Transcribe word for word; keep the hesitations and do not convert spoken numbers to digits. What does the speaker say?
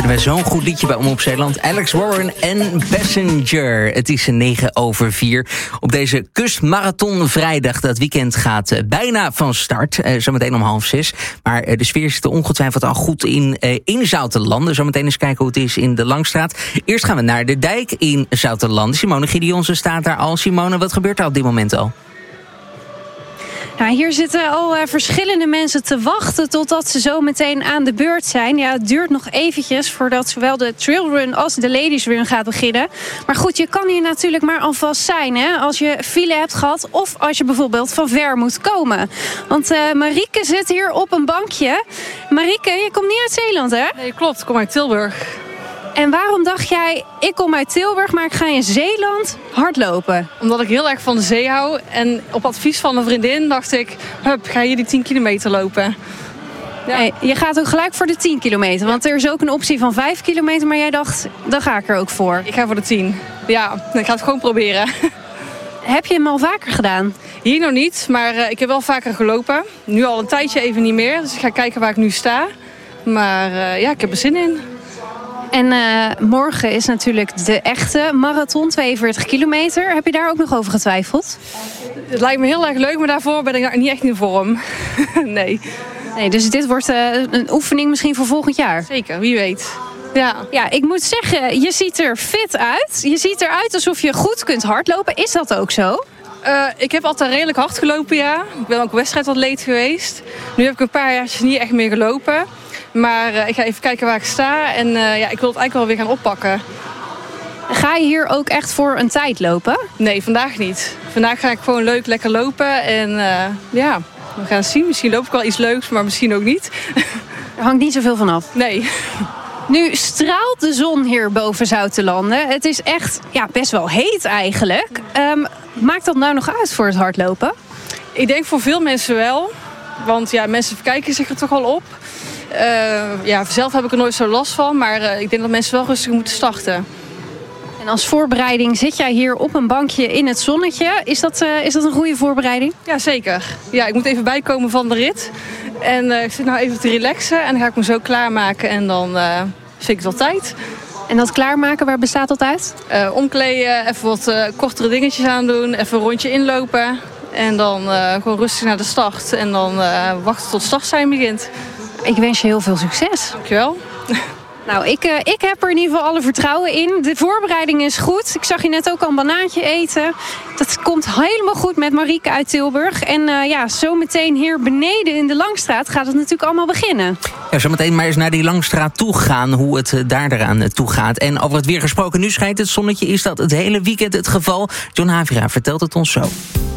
Hebben we zo'n goed liedje bij Omroep Zeeland. Alex Warren en Passenger. Het is negen over vier. Op deze kustmarathon vrijdag. Dat weekend gaat uh, bijna van start. Uh, zometeen om half zes. Maar uh, de sfeer zit er ongetwijfeld al goed in uh, in Zoutelanden. Zometeen eens kijken hoe het is in de Langstraat. Eerst gaan we naar de dijk in Zoutelanden. Simone Gideonse staat daar al. Simone, wat gebeurt er op dit moment al? Nou, hier zitten al uh, verschillende mensen te wachten totdat ze zo meteen aan de beurt zijn. Ja, het duurt nog eventjes voordat zowel de trailrun als de ladiesrun gaat beginnen. Maar goed, je kan hier natuurlijk maar alvast zijn, hè, als je file hebt gehad of als je bijvoorbeeld van ver moet komen. Want uh, Marieke zit hier op een bankje. Marieke, je komt niet uit Zeeland, hè? Nee, klopt. Ik kom uit Tilburg. En waarom dacht jij, ik kom uit Tilburg, maar ik ga in Zeeland hardlopen? Omdat ik heel erg van de zee hou. En op advies van een vriendin dacht ik, hup, ga hier die tien kilometer lopen. Ja. Hey, je gaat ook gelijk voor de tien kilometer. Want er is ook een optie van vijf kilometer. Maar jij dacht, dan ga ik er ook voor. Ik ga voor de tien. Ja, ik ga het gewoon proberen. Heb je hem al vaker gedaan? Hier nog niet, maar uh, ik heb wel vaker gelopen. Nu al een tijdje even niet meer. Dus ik ga kijken waar ik nu sta. Maar uh, ja, ik heb er zin in. En uh, morgen is natuurlijk de echte marathon, tweeënveertig kilometer. Heb je daar ook nog over getwijfeld? Het lijkt me heel erg leuk, maar daarvoor ben ik niet echt in vorm. nee. nee. Dus dit wordt uh, een oefening misschien voor volgend jaar? Zeker, wie weet. Ja. ja, ik moet zeggen, je ziet er fit uit. Je ziet eruit alsof je goed kunt hardlopen. Is dat ook zo? Uh, ik heb altijd redelijk hard gelopen, ja. Ik ben ook wedstrijdatleet geweest. Nu heb ik een paar jaar niet echt meer gelopen. Maar uh, ik ga even kijken waar ik sta. En uh, ja, ik wil het eigenlijk wel weer gaan oppakken. Ga je hier ook echt voor een tijd lopen? Nee, vandaag niet. Vandaag ga ik gewoon leuk lekker lopen. En uh, ja, we gaan zien. Misschien loop ik wel iets leuks, maar misschien ook niet. Er hangt niet zoveel van af. Nee. Nu straalt de zon hier boven Zoutelanden. Het is echt ja, best wel heet eigenlijk. Um, maakt dat nou nog uit voor het hardlopen? Ik denk voor veel mensen wel. Want ja, mensen kijken zich er toch al op. Uh, ja, zelf heb ik er nooit zo last van. Maar uh, ik denk dat mensen wel rustig moeten starten. En als voorbereiding zit jij hier op een bankje in het zonnetje. Is dat, uh, is dat een goede voorbereiding? Ja, zeker. Ja, ik moet even bijkomen van de rit. En uh, ik zit nou even te relaxen. En dan ga ik me zo klaarmaken. En dan uh, vind ik het wel tijd. En dat klaarmaken, waar bestaat dat uit? Uh, omkleden, even wat uh, kortere dingetjes aandoen. Even een rondje inlopen. En dan uh, gewoon rustig naar de start. En dan uh, wachten tot startsein begint. Ik wens je heel veel succes. Dankjewel. Nou, ik, uh, ik heb er in ieder geval alle vertrouwen in. De voorbereiding is goed. Ik zag je net ook al een banaantje eten. Dat komt helemaal goed met Marieke uit Tilburg. En uh, ja, zometeen hier beneden in de Langstraat gaat het natuurlijk allemaal beginnen. Ja, zometeen maar eens naar die Langstraat toe gaan, hoe het uh, daar eraan uh, toe gaat. En over het weer gesproken, nu schijnt het zonnetje. Is dat het hele weekend het geval? John Havira vertelt het ons zo.